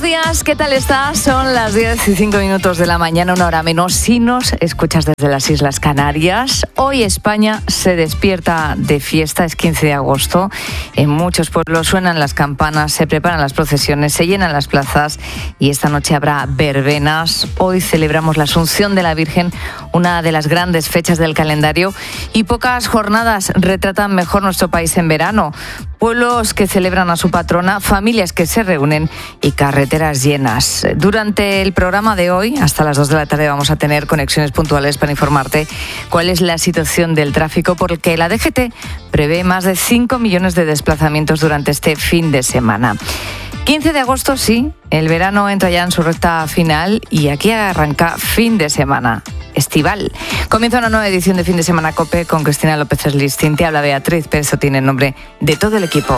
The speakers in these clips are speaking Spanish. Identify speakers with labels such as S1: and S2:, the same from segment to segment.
S1: días, ¿qué tal estás? Son las 10:05 de la mañana, una hora menos, si nos escuchas desde las Islas Canarias. Hoy España se despierta de fiesta, es 15 de agosto. En muchos pueblos suenan las campanas, se preparan las procesiones, se llenan las plazas y esta noche habrá verbenas. Hoy celebramos la Asunción de la Virgen, una de las grandes fechas del calendario, y pocas jornadas retratan mejor nuestro país en verano. Pueblos que celebran a su patrona, familias que se reúnen y carreteras llenas. Durante el programa de hoy, hasta las 2 de la tarde, vamos a tener conexiones puntuales para informarte cuál es la situación del tráfico, porque la DGT prevé más de 5 millones de desplazamientos durante este fin de semana. 15 de agosto, sí, el verano entra ya en su recta final y aquí arranca fin de semana estival. Comienza una nueva edición de Fin de Semana COPE con Cristina López Listín. Te habla Beatriz Pérez Otín en nombre de todo el equipo.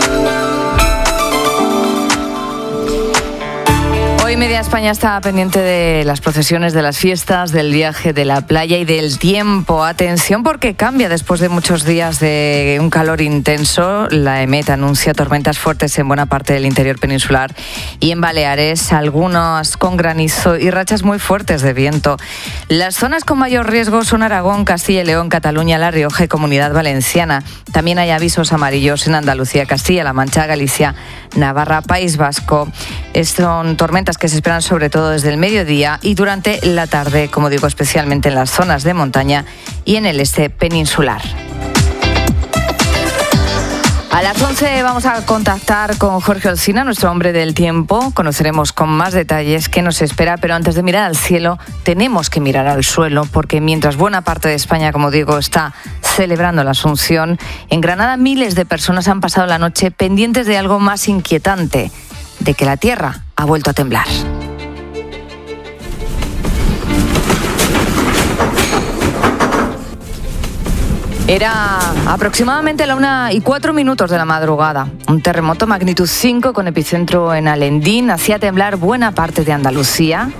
S1: Hoy media España está pendiente de las procesiones, de las fiestas, del viaje, de la playa y del tiempo. Atención, porque cambia después de muchos días de un calor intenso. La EMET anuncia tormentas fuertes en buena parte del interior peninsular y en Baleares, algunas con granizo y rachas muy fuertes de viento. Las zonas con mayor riesgo son Aragón, Castilla y León, Cataluña, La Rioja y Comunidad Valenciana. También hay avisos amarillos en Andalucía, Castilla-La Mancha, Galicia, Navarra, País Vasco. Son tormentas que se esperan sobre todo desde el mediodía y durante la tarde, como digo, especialmente en las zonas de montaña y en el este peninsular. A las 11 vamos a contactar con Jorge Olcina, nuestro hombre del tiempo. Conoceremos con más detalles qué nos espera, pero antes de mirar al cielo tenemos que mirar al suelo, porque mientras buena parte de España, como digo, está celebrando la Asunción, en Granada miles de personas han pasado la noche pendientes de algo más inquietante, de que la tierra ha vuelto a temblar. Era aproximadamente la 1:04 de la madrugada. Un terremoto magnitud 5 con epicentro en Alendín hacía temblar buena parte de Andalucía.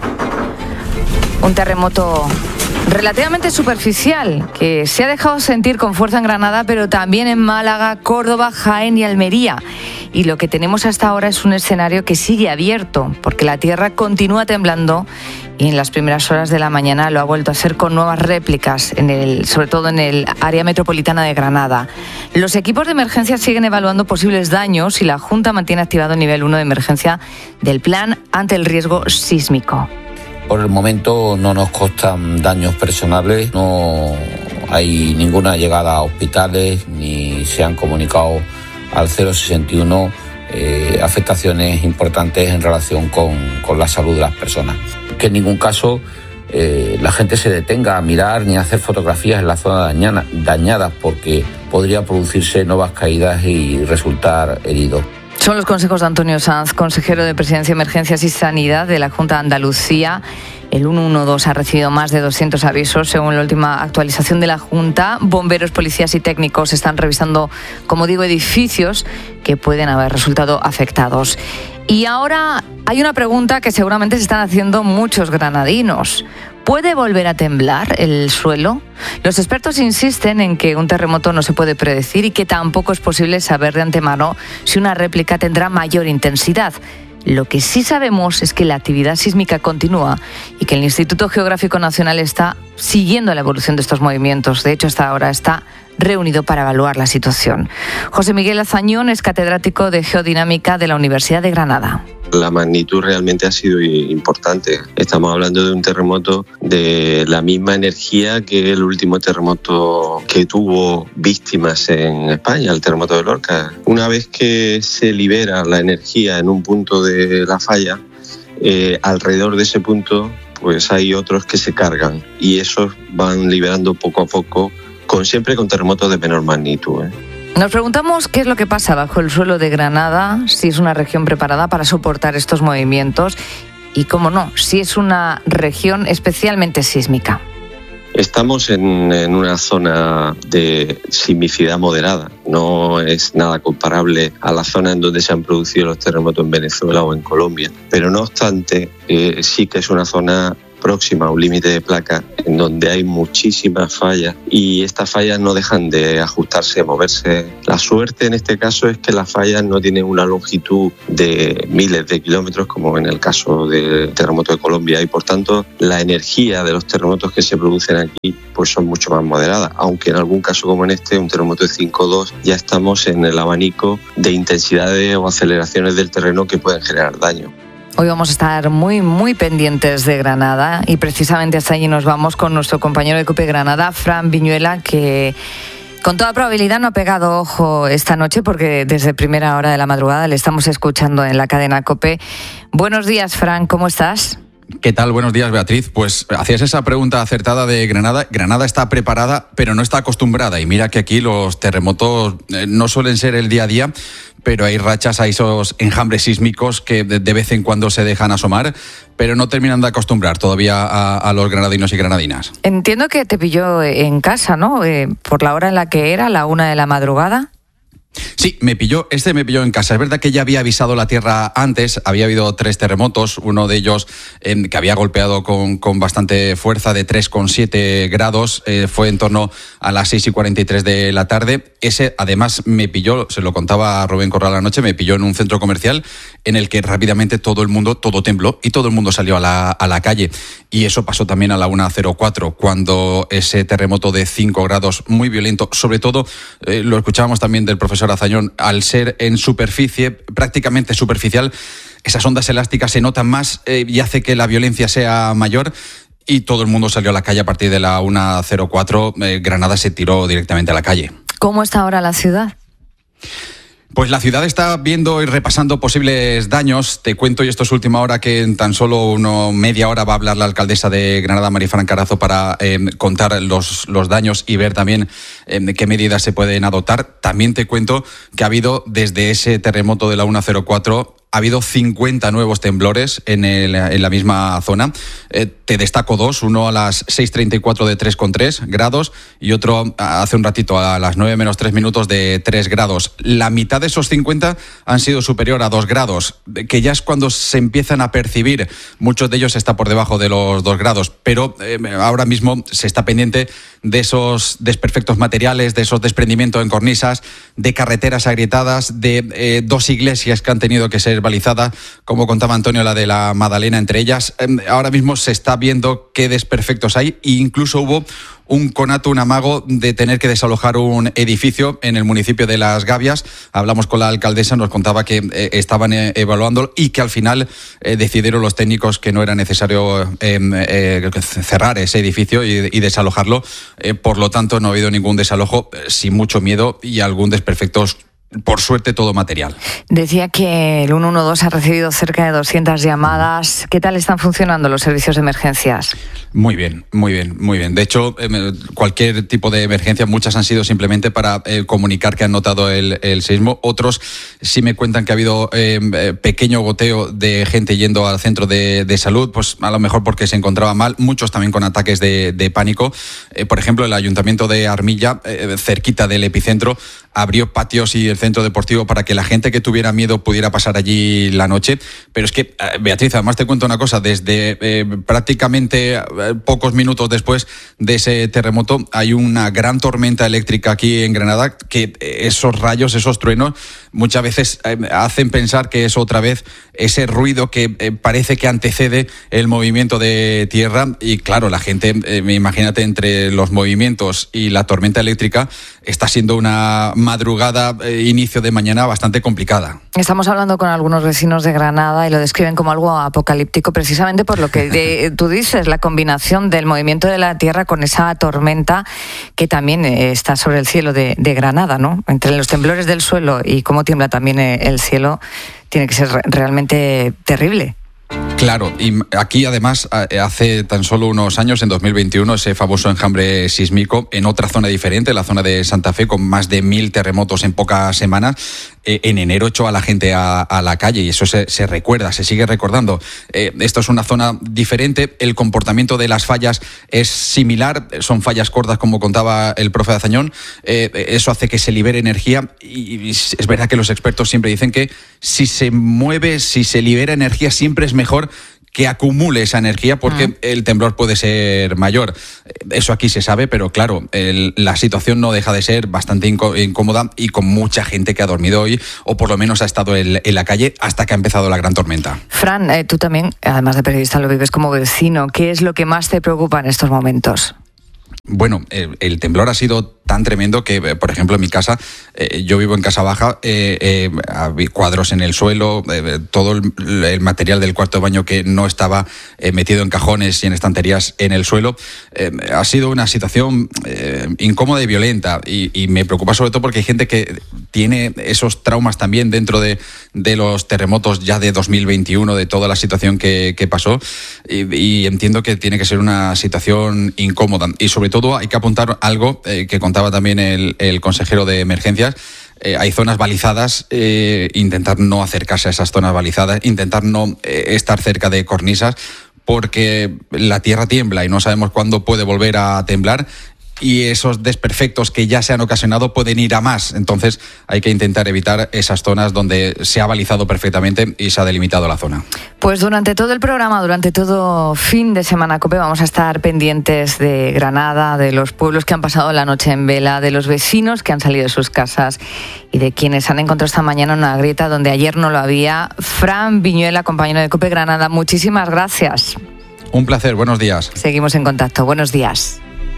S1: Un terremoto relativamente superficial que se ha dejado sentir con fuerza en Granada, pero también en Málaga, Córdoba, Jaén y Almería. Y lo que tenemos hasta ahora es un escenario que sigue abierto, porque la tierra continúa temblando y en las primeras horas de la mañana lo ha vuelto a hacer con nuevas réplicas, sobre todo en el área metropolitana de Granada. Los equipos de emergencia siguen evaluando posibles daños y la Junta mantiene activado el nivel 1 de emergencia del plan ante el riesgo sísmico.
S2: Por el momento no nos constan daños personales, no hay ninguna llegada a hospitales ni se han comunicado al 061 afectaciones importantes en relación con la salud de las personas. Que en ningún caso la gente se detenga a mirar ni a hacer fotografías en la zona dañadas, porque podría producirse nuevas caídas y resultar heridos.
S1: Son los consejos de Antonio Sanz, consejero de Presidencia, Emergencias y Sanidad de la Junta de Andalucía. El 112 ha recibido más de 200 avisos, según la última actualización de la Junta. Bomberos, policías y técnicos están revisando, como digo, edificios que pueden haber resultado afectados. Y ahora hay una pregunta que seguramente se están haciendo muchos granadinos. ¿Puede volver a temblar el suelo? Los expertos insisten en que un terremoto no se puede predecir y que tampoco es posible saber de antemano si una réplica tendrá mayor intensidad. Lo que sí sabemos es que la actividad sísmica continúa y que el Instituto Geográfico Nacional está siguiendo la evolución de estos movimientos. De hecho, hasta ahora está reunido para evaluar la situación. José Miguel Azañón es catedrático de Geodinámica de la Universidad de Granada.
S3: La magnitud realmente ha sido importante. Estamos hablando de un terremoto de la misma energía que el último terremoto que tuvo víctimas en España, el terremoto de Lorca. Una vez que se libera la energía en un punto de la falla, alrededor de ese punto pues hay otros que se cargan y esos van liberando poco a poco, siempre con terremotos de menor magnitud.
S1: Nos preguntamos qué es lo que pasa bajo el suelo de Granada, si es una región preparada para soportar estos movimientos y, cómo no, si es una región especialmente sísmica.
S3: Estamos en una zona de sismicidad moderada. No es nada comparable a la zona en donde se han producido los terremotos en Venezuela o en Colombia. Pero no obstante, sí que es una zona próxima a un límite de placa en donde hay muchísimas fallas y estas fallas no dejan de ajustarse, moverse. La suerte en este caso es que las fallas no tienen una longitud de miles de kilómetros como en el caso del terremoto de Colombia y por tanto la energía de los terremotos que se producen aquí pues son mucho más moderadas, aunque en algún caso como en este, un terremoto de 5,2, ya estamos en el abanico de intensidades o aceleraciones del terreno que pueden generar daño.
S1: Hoy vamos a estar muy pendientes de Granada y precisamente hasta allí nos vamos con nuestro compañero de COPE Granada, Fran Viñuela, que con toda probabilidad no ha pegado ojo esta noche porque desde primera hora de la madrugada le estamos escuchando en la cadena COPE. Buenos días, Fran, ¿cómo estás?
S4: ¿Qué tal? Buenos días, Beatriz. Pues hacías esa pregunta acertada de Granada. Granada está preparada, pero no está acostumbrada. Y mira que aquí los terremotos no suelen ser el día a día, pero hay rachas, hay esos enjambres sísmicos que de vez en cuando se dejan asomar, pero no terminan de acostumbrar todavía a los granadinos y granadinas.
S1: Entiendo que te pilló en casa, ¿no? Por la hora en la que era, la 1 de la madrugada.
S4: Sí, me pilló en casa. Es verdad que ya había avisado la tierra antes, había habido 3 terremotos, uno de ellos que había golpeado con bastante fuerza de 3,7 grados, fue en torno a las 6:43 de la tarde. Ese además me pilló, se lo contaba a Rubén Corral anoche, me pilló en un centro comercial en el que rápidamente todo tembló y todo el mundo salió a la calle. Y eso pasó también a la 1:04, cuando ese terremoto de 5 grados muy violento, sobre todo, lo escuchábamos también del profesor Azañón, al ser en superficie, prácticamente superficial, esas ondas elásticas se notan más y hace que la violencia sea mayor y todo el mundo salió a la calle a partir de la 1:04. Granada se tiró directamente a la calle.
S1: ¿Cómo está ahora la ciudad?
S4: Pues la ciudad está viendo y repasando posibles daños. Te cuento, y esto es última hora, que en tan solo media hora va a hablar la alcaldesa de Granada, Marifran Carazo, para contar los daños y ver también qué medidas se pueden adoptar. También te cuento que ha habido, desde ese terremoto de la 1:04, ha habido 50 nuevos temblores en la misma zona. Te destaco 2, uno a las 6:34 de 3,3 grados y otro hace un ratito a las 9 menos 3 minutos de 3 grados. La mitad de esos 50 han sido superior a 2 grados, que ya es cuando se empiezan a percibir. Muchos de ellos está por debajo de los 2 grados, pero ahora mismo se está pendiente de esos desperfectos materiales, de esos desprendimientos en cornisas, de carreteras agrietadas, de 2 iglesias que han tenido que ser balizada, como contaba Antonio, la de la Madalena entre ellas. Ahora mismo se está viendo qué desperfectos hay e incluso hubo un conato, un amago de tener que desalojar un edificio en el municipio de Las Gavias. Hablamos con la alcaldesa, nos contaba que estaban evaluándolo y que al final decidieron los técnicos que no era necesario cerrar ese edificio y desalojarlo. Por lo tanto, no ha habido ningún desalojo, sin mucho miedo y algún desperfecto. Por suerte, todo material.
S1: Decía que el 112 ha recibido cerca de 200 llamadas. ¿Qué tal están funcionando los servicios de emergencias?
S4: Muy bien. De hecho, cualquier tipo de emergencia, muchas han sido simplemente para comunicar que han notado el sismo. Otros sí me cuentan que ha habido pequeño goteo de gente yendo al centro de salud, pues a lo mejor porque se encontraba mal. Muchos también con ataques de pánico. Por ejemplo, el Ayuntamiento de Armilla, cerquita del epicentro, abrió patios y el centro deportivo para que la gente que tuviera miedo pudiera pasar allí la noche. Pero es que, Beatriz, además te cuento una cosa, desde prácticamente pocos minutos después de ese terremoto hay una gran tormenta eléctrica aquí en Granada, que esos rayos, esos truenos, muchas veces hacen pensar que es otra vez ese ruido que parece que antecede el movimiento de tierra. Y claro, la gente, imagínate, entre los movimientos y la tormenta eléctrica, está siendo una madrugada, inicio de mañana bastante complicada.
S1: Estamos hablando con algunos vecinos de Granada y lo describen como algo apocalíptico, precisamente por lo que tú dices, la combinación del movimiento de la tierra con esa tormenta que también está sobre el cielo de Granada, ¿no? Entre los temblores del suelo y cómo tiembla también el cielo, tiene que ser realmente terrible.
S4: Claro, y aquí además hace tan solo unos años, en 2021, ese famoso enjambre sísmico en otra zona diferente, la zona de Santa Fe, con más de 1000 terremotos en pocas semanas, en enero echó a la gente a la calle y eso se recuerda, se sigue recordando. Esto es una zona diferente, el comportamiento de las fallas es similar, son fallas cortas como contaba el profe Azañón, eso hace que se libere energía y es verdad que los expertos siempre dicen que si se mueve, si se libera energía siempre es mejor que acumule esa energía porque el temblor puede ser mayor. Eso aquí se sabe, pero claro, la situación no deja de ser bastante incómoda y con mucha gente que ha dormido hoy o por lo menos ha estado en la calle hasta que ha empezado la gran tormenta.
S1: Fran, tú también, además de periodista, lo vives como vecino. ¿Qué es lo que más te preocupa en estos momentos?
S4: Bueno, el temblor ha sido tan tremendo que, por ejemplo, en mi casa, yo vivo en casa baja, había cuadros en el suelo, todo el material del cuarto de baño que no estaba metido en cajones y en estanterías en el suelo. Ha sido una situación incómoda y violenta y me preocupa sobre todo porque hay gente que tiene esos traumas también dentro de los terremotos ya de 2021, de toda la situación que pasó y entiendo que tiene que ser una situación incómoda y sobre todo hay que apuntar algo que contaba también el consejero de emergencias. Hay zonas balizadas, intentar no acercarse a esas zonas balizadas, intentar no estar cerca de cornisas, porque la tierra tiembla y no sabemos cuándo puede volver a temblar. Y esos desperfectos que ya se han ocasionado pueden ir a más. Entonces hay que intentar evitar esas zonas donde se ha balizado perfectamente y se ha delimitado la zona.
S1: Pues durante todo el programa, durante todo fin de semana COPE, vamos a estar pendientes de Granada, de los pueblos que han pasado la noche en vela, de los vecinos que han salido de sus casas y de quienes han encontrado esta mañana una grieta donde ayer no lo había. Fran Viñuela, compañero de COPE Granada, muchísimas gracias.
S4: Un placer, buenos días.
S1: Seguimos en contacto, buenos días.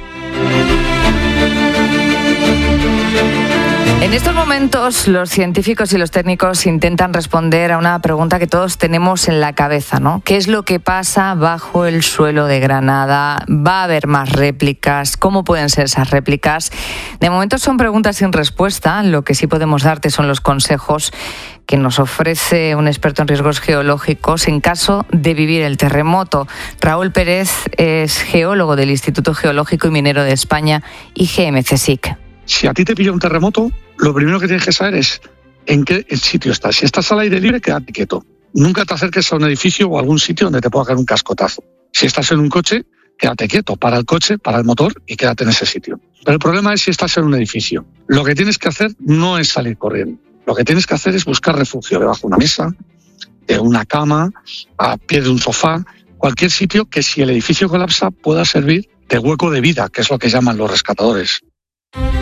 S1: En estos momentos los científicos y los técnicos intentan responder a una pregunta que todos tenemos en la cabeza, ¿no? ¿Qué es lo que pasa bajo el suelo de Granada? ¿Va a haber más réplicas? ¿Cómo pueden ser esas réplicas? De momento son preguntas sin respuesta. Lo que sí podemos darte son los consejos que nos ofrece un experto en riesgos geológicos en caso de vivir el terremoto. Raúl Pérez es geólogo del Instituto Geológico y Minero de España y GMCSIC.
S5: Si a ti te pilla un terremoto, lo primero que tienes que saber es en qué sitio estás. Si estás al aire libre, quédate quieto. Nunca te acerques a un edificio o a algún sitio donde te pueda caer un cascotazo. Si estás en un coche, quédate quieto. Para el coche, para el motor y quédate en ese sitio. Pero el problema es si estás en un edificio. Lo que tienes que hacer no es salir corriendo. Lo que tienes que hacer es buscar refugio debajo de una mesa, de una cama, a pie de un sofá, cualquier sitio que si el edificio colapsa pueda servir de hueco de vida, que es lo que llaman los rescatadores.